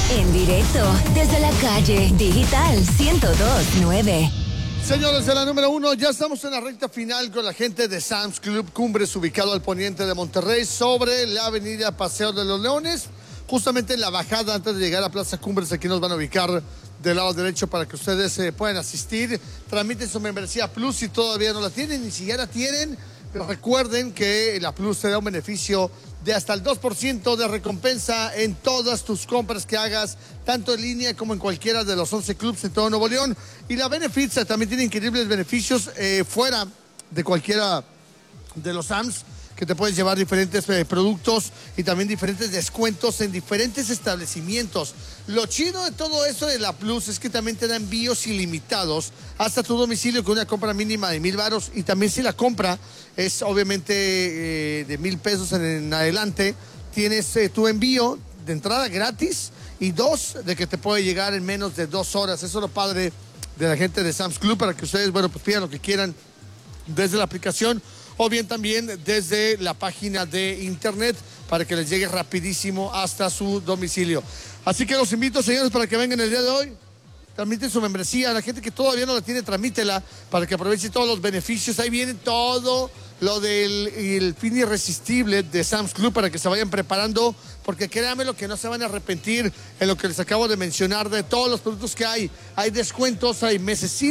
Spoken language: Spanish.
En directo, desde la calle Digital 102.9. Señores, de la número 1, ya estamos en la recta final con la gente de Sam's Club Cumbres, ubicado al poniente de Monterrey, sobre la avenida Paseo de los Leones, justamente en la bajada antes de llegar a Plaza Cumbres. Aquí nos van a ubicar del lado derecho para que ustedes puedan asistir. Tramiten su membresía Plus si todavía no la tienen, y si ya la tienen, recuerden que la Plus te da un beneficio de hasta el 2% de recompensa en todas tus compras que hagas, tanto en línea como en cualquiera de los 11 clubs en todo Nuevo León. Y la Benefits también tiene increíbles beneficios fuera de cualquiera de los Sam's, que te puedes llevar diferentes productos y también diferentes descuentos en diferentes establecimientos. Lo chido de todo esto de la Plus es que también te da envíos ilimitados hasta tu domicilio con una compra mínima de 1,000 varos, y también si la compra es obviamente de 1,000 pesos en adelante, tienes tu envío de entrada gratis, y 2, de que te puede llegar en menos de 2 horas. Eso es lo padre de la gente de Sam's Club, para que ustedes, pues pidan lo que quieran desde la aplicación, o bien también desde la página de internet, para que les llegue rapidísimo hasta su domicilio. Así que los invito, señores, para que vengan el día de hoy. Tramiten su membresía. La gente que todavía no la tiene, tramítela para que aproveche todos los beneficios. Ahí viene todo lo del fin irresistible de Sam's Club, para que se vayan preparando, porque créanme lo que no se van a arrepentir en lo que les acabo de mencionar, de todos los productos que hay. Hay descuentos, hay meses sin